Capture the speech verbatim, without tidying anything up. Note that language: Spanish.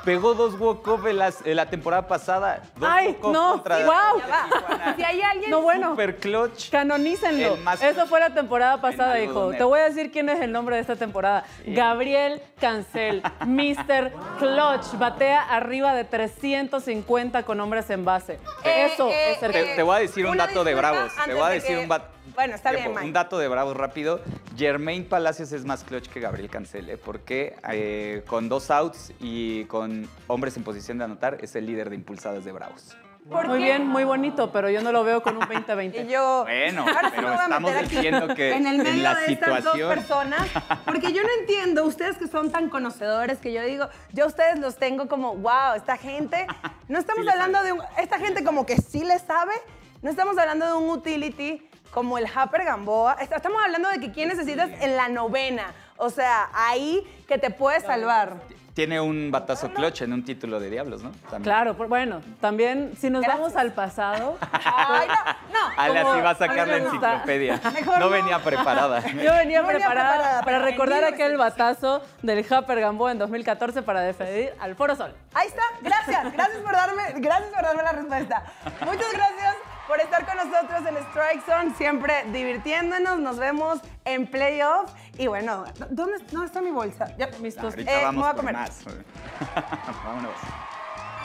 Pegó dos walk-off en, las- en la temporada pasada. Dos Ay, walk-off no, contra sí, wow. Tijuana. Si hay alguien... No, bueno. Super clutch. Canonícenlo. El más Eso clutch fue la temporada pasada, en hijo. algodonero. Te voy a decir quién es el nombre de esta temporada. Gabriel Cancel, mister Clutch. Batea arriba de trescientos cincuenta con hombres en base. Eh, Eso eh, es ser Te, clutch. te voy a decir un Una dato de disculpa Bravos. Te antes voy a de decir que- un, bat- Bueno, está tiempo, bien, Mike. un dato de Bravos rápido. Jermaine Palacios es más clutch que Gabriel Cancel, ¿eh? Porque eh, con dos outs y con hombres en posición de anotar es el líder de impulsadas de Bravos. ¿Por Muy qué? bien, muy bonito, pero yo no lo veo con un veinte Y veinte. yo... Bueno, Ahora sí pero me voy a estamos meter aquí diciendo que en el en medio la de estas dos situación- personas, porque yo no entiendo, ustedes que son tan conocedores, que yo digo, yo a ustedes los tengo como, wow, esta gente, no estamos Sí le hablando sabe. de un, esta gente como que sí le sabe, no estamos hablando de un utility como el Happer Gamboa, est- estamos hablando de que quién necesitas en la novena, o sea, ahí que te puede salvar. Tiene un batazo clutch en un título de Diablos, ¿no? También. Claro, por- bueno, también si nos vamos al pasado, Ay, no, no. Ale como así va a a sacar mí la me gusta. enciclopedia. Mejor No no. venía preparada. yo venía No venía preparada, preparada, para pero recordar en aquel vivo. batazo del Happer Gamboa en dos mil catorce para defender al Foro Sol. Ahí está, gracias, gracias por darme, gracias por darme la respuesta. Muchas gracias por estar con nosotros en Strike Zone, siempre divirtiéndonos, nos vemos en playoff. Y bueno, ¿dónde, dónde está mi bolsa? Ya, Mis tos- Ahorita Eh, me vamos voy a por comer. más. Vámonos.